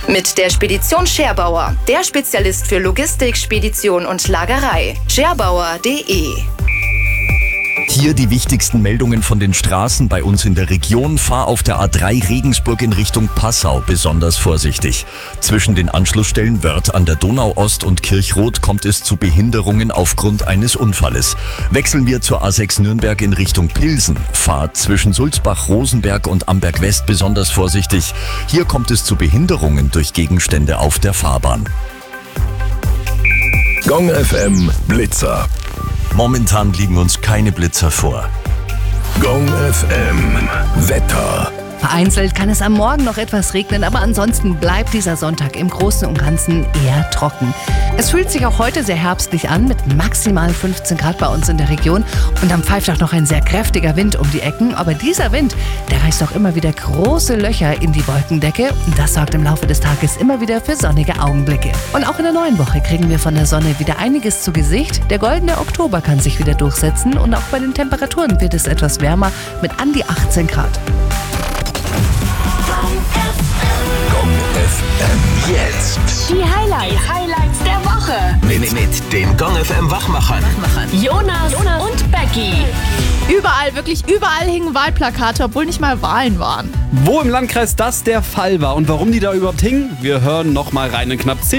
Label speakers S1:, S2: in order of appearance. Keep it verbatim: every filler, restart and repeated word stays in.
S1: Mit der Spedition Scherbauer, der Spezialist für Logistik, Spedition und Lagerei. scherbauer punkt de.
S2: Hier die wichtigsten Meldungen von den Straßen bei uns in der Region. Fahr auf der A drei Regensburg in Richtung Passau besonders vorsichtig. Zwischen den Anschlussstellen Wörth an der Donau-Ost und Kirchroth kommt es zu Behinderungen aufgrund eines Unfalles. Wechseln wir zur A sechs Nürnberg in Richtung Pilsen. Fahr zwischen Sulzbach, Rosenberg und Amberg West besonders vorsichtig. Hier kommt es zu Behinderungen durch Gegenstände auf der Fahrbahn.
S3: Gong F M Blitzer.
S2: Momentan liegen uns keine Blitzer vor.
S3: Gong F M Wetter.
S4: Vereinzelt kann es am Morgen noch etwas regnen, aber ansonsten bleibt dieser Sonntag im Großen und Ganzen eher trocken. Es fühlt sich auch heute sehr herbstlich an mit maximal fünfzehn Grad bei uns in der Region und dann pfeift auch noch ein sehr kräftiger Wind um die Ecken. Aber dieser Wind, der reißt auch immer wieder große Löcher in die Wolkendecke und das sorgt im Laufe des Tages immer wieder für sonnige Augenblicke. Und auch in der neuen Woche kriegen wir von der Sonne wieder einiges zu Gesicht. Der goldene Oktober kann sich wieder durchsetzen und auch bei den Temperaturen wird es etwas wärmer mit an die achtzehn Grad.
S3: Gong F M. Jetzt.
S5: Die Highlights, die Highlights der Woche.
S3: Mit, mit den Gong F M Wachmachern.
S5: Jonas, Jonas und Becky.
S6: Überall, wirklich überall hingen Wahlplakate, obwohl nicht mal Wahlen waren.
S7: Wo im Landkreis das der Fall war und warum die da überhaupt hingen, wir hören noch mal rein in knapp zehn